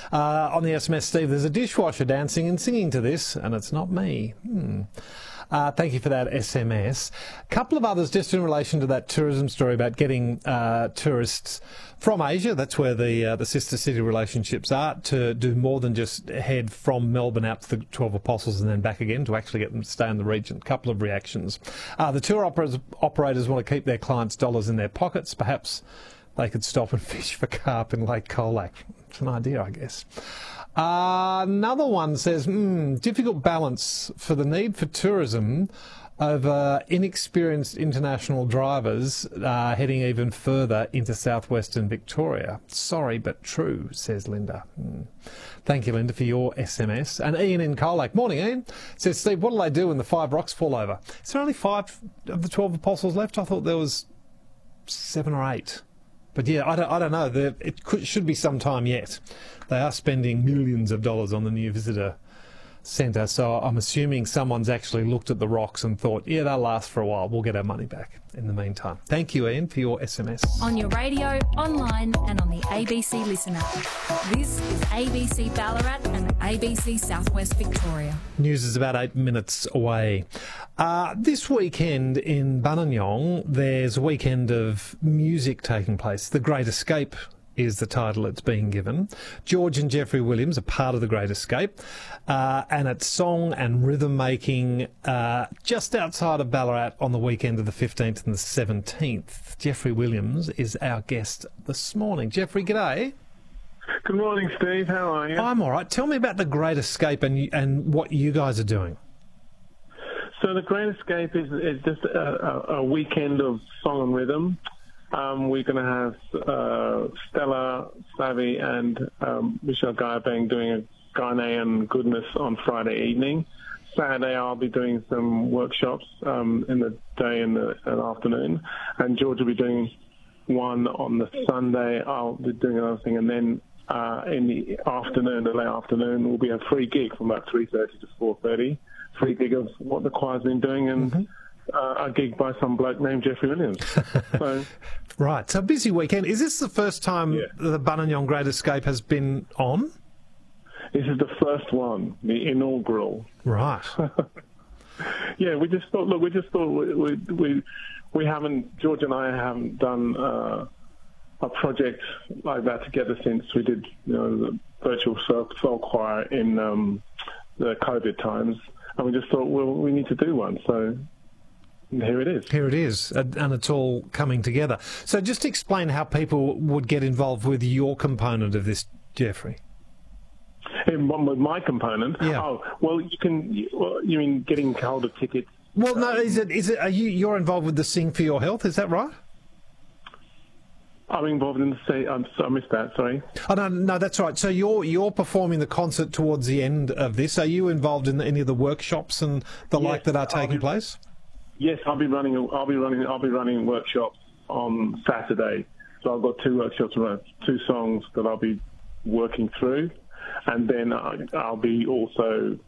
On the SMS, Steve, there's a dishwasher dancing and singing to this, and it's not me. Thank you for that SMS. A couple of others just in relation to that tourism story about getting tourists from Asia, that's where the sister city relationships are, to do more than just head from Melbourne out to the 12 Apostles and then back again, to actually get them to stay in the region. A couple of reactions. The tour operators want to keep their clients' dollars in their pockets. Perhaps they could stop and fish for carp in Lake Colac. It's an idea, I guess. Another one says, difficult balance for the need for tourism over inexperienced international drivers heading even further into southwestern Victoria. Sorry, but true, says Linda. Thank you, Linda, for your SMS. And Ian in Colac. Morning, Ian. Says, Steve, what will they do when the 5 rocks fall over? Is there only 5 of the 12 Apostles left? I thought there was 7 or 8. But yeah, I don't know. Should be some time yet. They are spending millions of dollars on the new visitor centre, so I'm assuming someone's actually looked at the rocks and thought, yeah, they'll last for a while. We'll get our money back in the meantime. Thank you, Ian, for your SMS. On your radio, online and on the ABC Listen app. This is ABC Ballarat and ABC Southwest Victoria. News is about 8 minutes away. This weekend in Buninyong, there's a weekend of music taking place. The Great Escape is the title it's being given. George and Jeffrey Williams are part of The Great Escape, and it's song and rhythm making just outside of Ballarat on the weekend of the 15th and the 17th. Jeffrey Williams is our guest this morning. Jeffrey, g'day. Good morning, Steve. How are you? I'm all right. Tell me about The Great Escape and what you guys are doing. So The Great Escape is just a weekend of song and rhythm. We're going to have Stella, Savvy and Michelle Guyabang doing a Ghanaian goodness on Friday evening. Saturday I'll be doing some workshops in the day and the afternoon. And George will be doing one on the Sunday. I'll be doing another thing. And then in the afternoon, the late afternoon, will be a free gig from about 3:30 to 4:30. Free gig of what the choir's been doing and a gig by some bloke named Jeffrey Williams. So, right, so busy weekend. Is this the first time the Buninyong Great Escape has been on? This is the first one, the inaugural. Right. Yeah, we just thought we haven't, George and I haven't done a project like that together since we did, the virtual soul choir in the COVID times. And we just thought, well, we need to do one. So here it is. Here it is, and it's all coming together. So just explain how people would get involved with your component of this, Jeffrey. With my component? Yeah. Oh, well, you mean getting hold of tickets? Well, no, you're involved with the Sing for Your Health, is that right? I'm involved in I missed that, sorry. Oh, no, that's right. So you're performing the concert towards the end of this. Are you involved in any of the workshops and the like that are taking place? Yes, I'll be running workshops on Saturday. So I've got 2 workshops around 2 songs that I'll be working through, and then I'll be also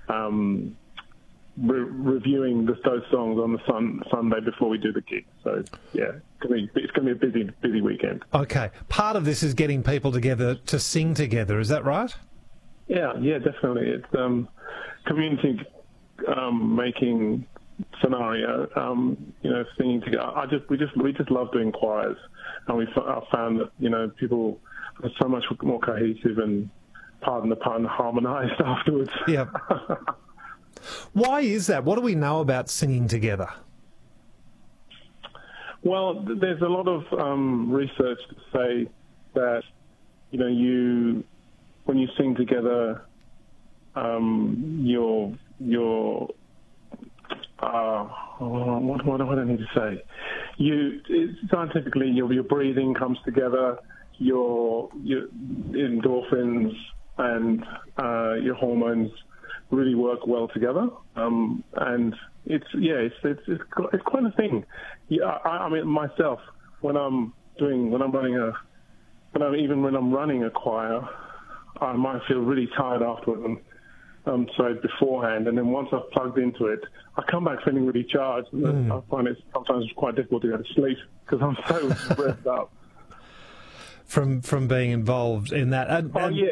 reviewing those songs on the Sunday before we do the gig. So yeah, it's going to be a busy weekend. Okay, part of this is getting people together to sing together. Is that right? Yeah, definitely. It's community making scenario. Singing together. We just love doing choirs, and I found that people are so much more cohesive and, pardon the pun, harmonised afterwards. Yeah. Why is that? What do we know about singing together? Well, there's a lot of research to say that when you sing together, what do I need to say? Scientifically, your breathing comes together, your endorphins and your hormones really work well together, and it's quite a thing. Yeah, I mean myself, when I'm running a choir, I might feel really tired afterwards, beforehand, and then once I've plugged into it, I come back feeling really charged. And I find it sometimes quite difficult to go to sleep because I'm so revved up from being involved in that.